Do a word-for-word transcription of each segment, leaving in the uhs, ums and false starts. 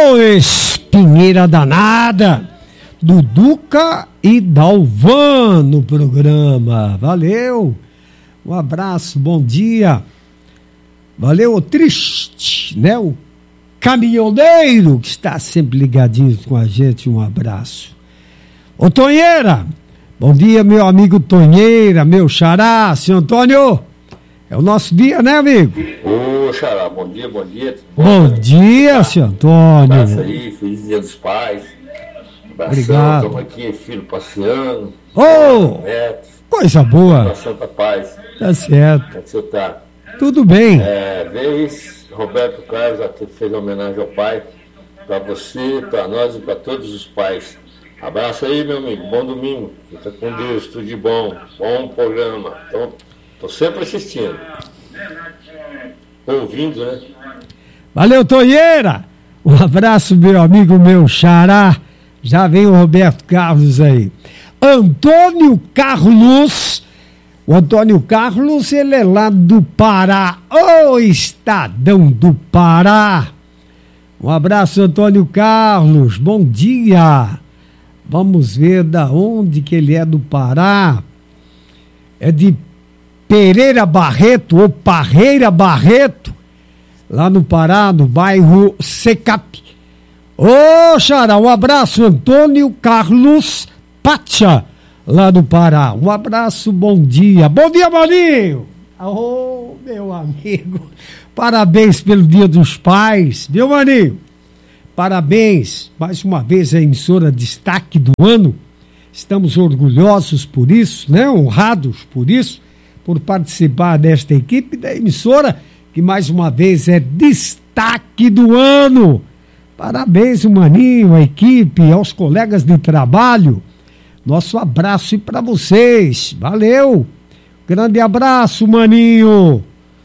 Ô, espinheira danada, Duduca e Dalvan no programa. Valeu, um abraço, bom dia. Valeu, o triste, né? O caminhoneiro que está sempre ligadinho com a gente, um abraço. Ô, Tonheira, bom dia, meu amigo Tonheira, meu xará, seu Antônio. É o nosso dia, né, amigo? Ô, xará, bom dia, bom dia. Bom, bom dia, seu Antônio. Um abraço aí, feliz dia dos pais. Um abração, obrigado. Estamos aqui, filho passeando. Ô, oh, neto, coisa boa. uma santa paz. Tá certo. Como é que você tá? Tudo bem. É, vez, Roberto Carlos aqui fez uma homenagem ao pai. Pra você, pra nós e pra todos os pais. Abraço aí, meu amigo. Bom domingo. Fica com Deus, tudo de bom. Bom programa. Então, tô sempre assistindo. Ouvindo, né? Valeu, Tonheira. Um abraço, meu amigo, meu xará. Já vem o Roberto Carlos aí. Antônio Carlos. O Antônio Carlos, ele é lá do Pará. Ô, Estadão do Pará. Um abraço, Antônio Carlos. Bom dia. Vamos ver da onde que ele é do Pará. É de Pereira Barreto, ou Parreira Barreto, lá no Pará, no bairro Secap. Ô, xará, um abraço, Antônio Carlos Pacha, lá do Pará. Um abraço, bom dia. Bom dia, Maninho. Ô, meu amigo, parabéns pelo Dia dos Pais, viu, Maninho? Parabéns, mais uma vez a emissora destaque do ano. Estamos orgulhosos por isso, né? Honrados por isso, por participar desta equipe da emissora, que mais uma vez é destaque do ano. Parabéns, Maninho, a equipe, aos colegas de trabalho. Nosso abraço para vocês. Valeu. Grande abraço, Maninho.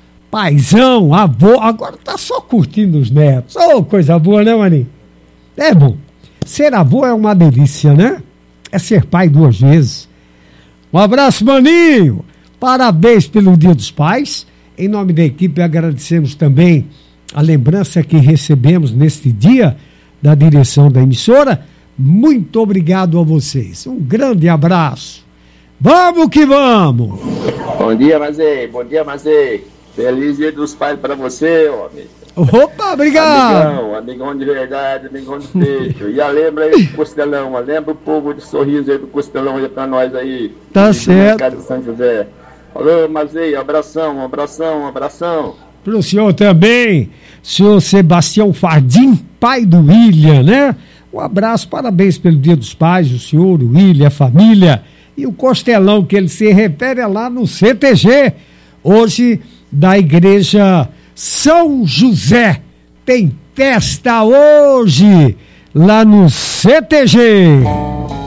Paizão, avô, agora tá só curtindo os netos. Oh, coisa boa, né, Maninho? É bom. Ser avô é uma delícia, né? É ser pai duas vezes. Um abraço, Maninho. Parabéns pelo Dia dos Pais. Em nome da equipe, agradecemos também a lembrança que recebemos neste dia da direção da emissora. Muito obrigado a vocês. Um grande abraço. Vamos que vamos! Bom dia, Mazei. Bom dia, Mazei. Feliz Dia dos Pais para você, homem. Opa, obrigado! Amigão, amigão de verdade, amigão de peito. E a lembra aí do Costelão, lembra o povo de Sorriso aí do Costelão aí pra nós aí. Tá certo. De São José. Alô, Mazei, abração, um abração, um abração. Pro senhor também, senhor Sebastião Fardim, pai do William, né? Um abraço, parabéns pelo Dia dos Pais, o senhor, o William, a família. E o Costelão, que ele se refere é lá no C T G, hoje da Igreja São José. Tem festa hoje, lá no C T G.